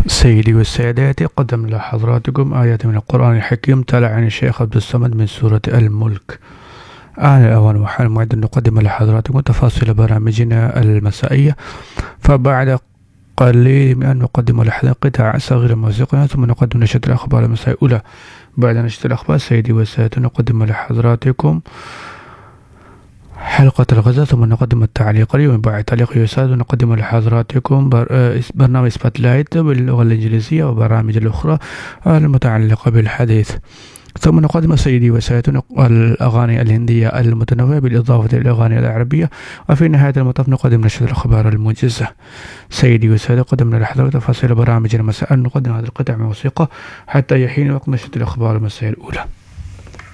سيدي والسادات، قدم لحضراتكم آيات من القرآن الحكيم تلا عن الشيخ عبد الصمد من سورة الملك. آن الأوان وحان الموعد أن نقدم لحضراتكم تفاصيل برامجنا المسائية، فبعد قليل من أن نقدم لحضراتكم قطع صغيرة موسيقية ثم نقدم نشرة الأخبار المسائية الأولى. بعد نشرة الأخبار سيدي والسادات نقدم لحضراتكم حلقة الغزة، ثم نقدم التعليق اليومي. بعد تعليق يساد نقدم لحضراتكم برنامج سبوت لايت باللغة الإنجليزية وبرامج الأخرى المتعلقة بالحديث، ثم نقدم سيدي وسادتنا الأغاني الهندية المتنوعة بالإضافة إلى الأغاني العربية، وفي نهاية المطاف نقدم نشرة الأخبار الموجزة. سيدي وسادتي، قدمنا لحضراتكم تفاصيل برامجنا مساء. نقدم هذه القطع من موسيقى حتى يحين وقت نشرة الأخبار المسائية الأولى.